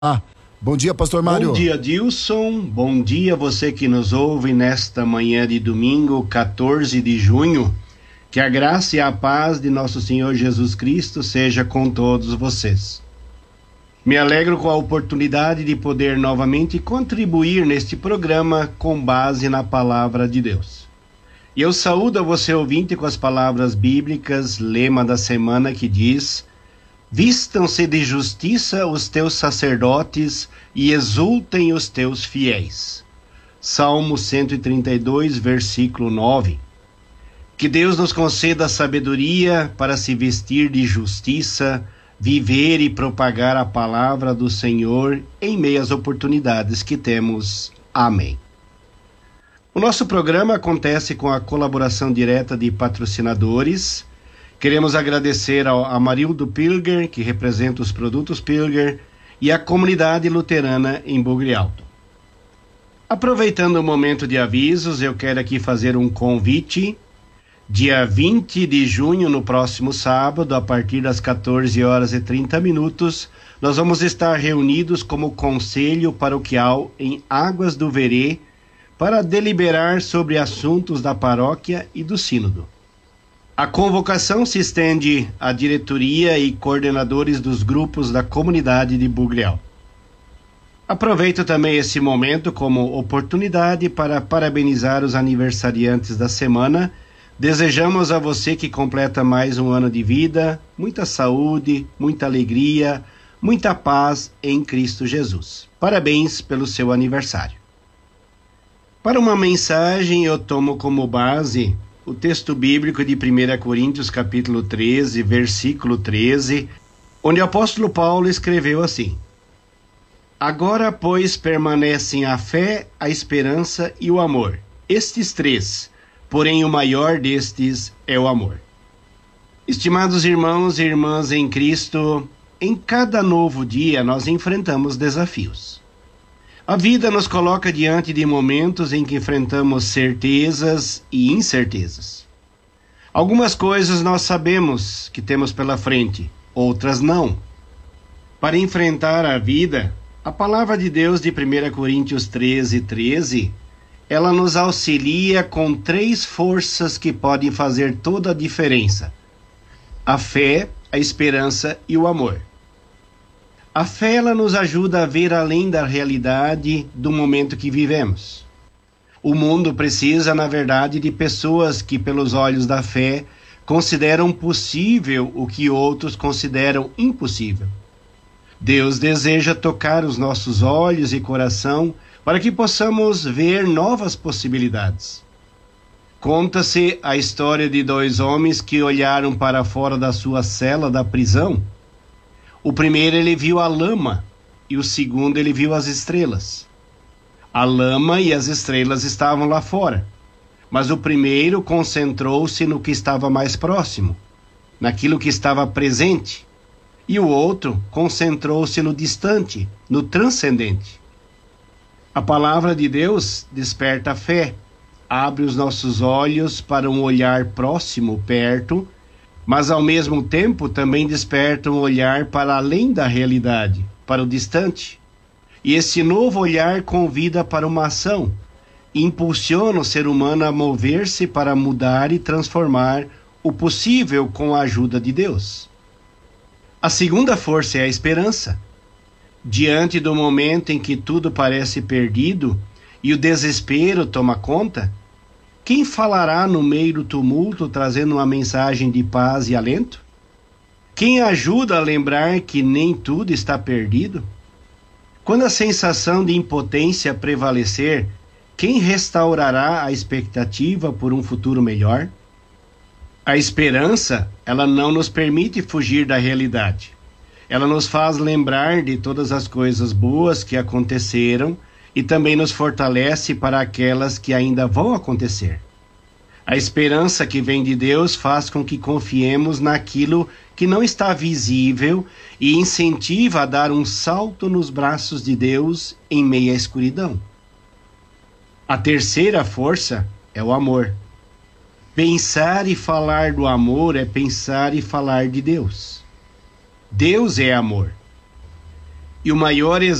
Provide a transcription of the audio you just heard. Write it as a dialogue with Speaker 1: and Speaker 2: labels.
Speaker 1: Bom dia, pastor Mário.
Speaker 2: Bom dia, Dilson. Bom dia você que nos ouve nesta manhã de domingo, 14 de junho. Que a graça e a paz de nosso Senhor Jesus Cristo seja com todos vocês. Me alegro com a oportunidade de poder novamente contribuir neste programa com base na palavra de Deus. E eu saúdo a você ouvinte com as palavras bíblicas, lema da semana que diz: vistam-se de justiça os teus sacerdotes e exultem os teus fiéis. Salmo 132, versículo 9. Que Deus nos conceda sabedoria para se vestir de justiça, viver e propagar a palavra do Senhor em meio às oportunidades que temos. Amém. O nosso programa acontece com a colaboração direta de patrocinadores. Queremos agradecer a Amarildo Pilger, que representa os produtos Pilger, e a comunidade luterana em Bugre Alto. Aproveitando o momento de avisos, eu quero aqui fazer um convite. Dia 20 de junho, no próximo sábado, a partir das 14h30, nós vamos estar reunidos como Conselho Paroquial em Águas do Verê para deliberar sobre assuntos da paróquia e do sínodo. A convocação se estende à diretoria e coordenadores dos grupos da comunidade de Bugreal. Aproveito também esse momento como oportunidade para parabenizar os aniversariantes da semana. Desejamos a você que completa mais um ano de vida, muita saúde, muita alegria, muita paz em Cristo Jesus. Parabéns pelo seu aniversário. Para uma mensagem, eu tomo como base o texto bíblico de 1 Coríntios capítulo 13, versículo 13, onde o apóstolo Paulo escreveu assim: agora, pois, permanecem a fé, a esperança e o amor. Estes três, porém o maior destes é o amor. Estimados irmãos e irmãs em Cristo, em cada novo dia nós enfrentamos desafios. A vida nos coloca diante de momentos em que enfrentamos certezas e incertezas. Algumas coisas nós sabemos que temos pela frente, outras não. Para enfrentar a vida, a palavra de Deus de 1 Coríntios 13, ela nos auxilia com três forças que podem fazer toda a diferença: a fé, a esperança e o amor. A fé, ela nos ajuda a ver além da realidade do momento que vivemos. O mundo precisa, na verdade, de pessoas que, pelos olhos da fé, consideram possível o que outros consideram impossível. Deus deseja tocar os nossos olhos e coração para que possamos ver novas possibilidades. Conta-se a história de dois homens que olharam para fora da sua cela da prisão. O primeiro, ele viu a lama, e o segundo, ele viu as estrelas. A lama e as estrelas estavam lá fora, mas o primeiro concentrou-se no que estava mais próximo, naquilo que estava presente, e o outro concentrou-se no distante, no transcendente. A palavra de Deus desperta a fé, abre os nossos olhos para um olhar próximo, perto, mas ao mesmo tempo também desperta um olhar para além da realidade, para o distante. E esse novo olhar convida para uma ação, impulsiona o ser humano a mover-se para mudar e transformar o possível com a ajuda de Deus. A segunda força é a esperança. Diante do momento em que tudo parece perdido e o desespero toma conta, quem falará no meio do tumulto trazendo uma mensagem de paz e alento? Quem ajuda a lembrar que nem tudo está perdido? Quando a sensação de impotência prevalecer, quem restaurará a expectativa por um futuro melhor? A esperança, ela não nos permite fugir da realidade. Ela nos faz lembrar de todas as coisas boas que aconteceram e também nos fortalece para aquelas que ainda vão acontecer. A esperança que vem de Deus faz com que confiemos naquilo que não está visível e incentiva a dar um salto nos braços de Deus em meio à escuridão. A terceira força é o amor. Pensar e falar do amor é pensar e falar de Deus. Deus é amor. E o maior